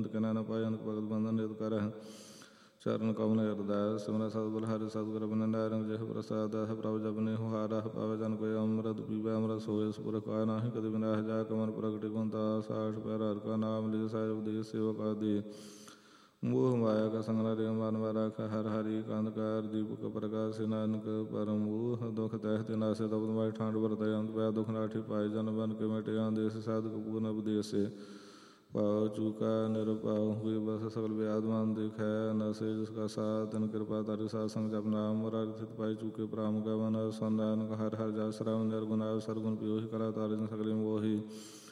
ਕੇ ਨਾਨਾ ਪਾਏ ਅਨਕ ਭਗਤ ਬੰਧਨ ਨਿਤ ਕਰ ਚਰਨ ਕਮਲ ਹਿਰਦੈ ਸਿਮਰੈ ਸਤਿਗੁਰ ਹਰਿ ਸਤਿਗੁਰ ਬਿਨੈ ਰੰਗ ਜਿਹ ਪ੍ਰਸਾਦ ਹੈ ਪ੍ਰਭ ਜਪਨੇ ਹੁਹਾਰਾ ਪਾਵੇ ਜਨ ਕੋਈ ਅੰਮ੍ਰਿਤ ਪੀਵੈ ਅੰਮ੍ਰਿਤ ਸੋਇ ਸੁਪੁਰ ਕਾ ਨਾਹੀ ਕਦੇ ਵਿਨਾਸ਼ ਜਾ ਕਮਨ ਪ੍ਰਗਟਿ ਗੁਣਤਾ ਸਾਠ ਪੈਰ ਹਰਿ ਕਾ ਨਾਮ ਲਿ ਸਾਹਿਬ ਉਪਦੇਸ਼ ਸੇਵਕ ਆਦਿ ਮੋਹ ਮਾਇਆ ਕਾ ਸੰਗ ਨ ਰਿ ਮਨ ਵਾ ਰਾਖ ਹਰਿ ਹਰਿ ਕੰਧਕਾਰ ਦੀਪਕ ਪ੍ਰਕਾਸ਼ ਨਾਨਕ ਪਰਮ ਮੋਹ ਦੁਖ ਤਹਿ ਤੇ ਨਾਸੇ ਤਪਤ ਮਾਈ ਠਾਂਡ ਵਰਤੈ ਅੰਤ ਪੈ ਦੁਖ ਨਾਠੀ ਪਾਏ ਜਨ ਬਨ ਕੇ ਮਿਟੇ ਆਂਦੇਸ ਸਾਧਕ ਪੂਰਨ ਉਪਦੇਸੇ ਪਾਉ ਚੂਕਾ ਨਿਰਭਉ ਹੋਈ ਬਸ ਸਗਲ ਵਿਆਦ ਮਨ ਦੇਖੈ ਨਸੇ ਜਿਸ ਕਾ ਸਾਥ ਤਨ ਕਿਰਪਾ ਤਾਰਿ ਸਾਧ ਸੰਗ ਜਪ ਨਾਮ ਮੁਰਾਰਿ ਥਿਤ ਪਾਈ ਚੂਕੇ ਪ੍ਰਾਮ ਗਵਨ ਸੰਦਾਨ ਹਰਿ ਹਰਿ ਜਸ ਰਾਮ ਨਿਰਗੁਣ ਸਰਗੁਣ ਪਿਓਹਿ ਕਰਾ ਤਾਰਿ ਸਗਲੇ ਮੋਹੀ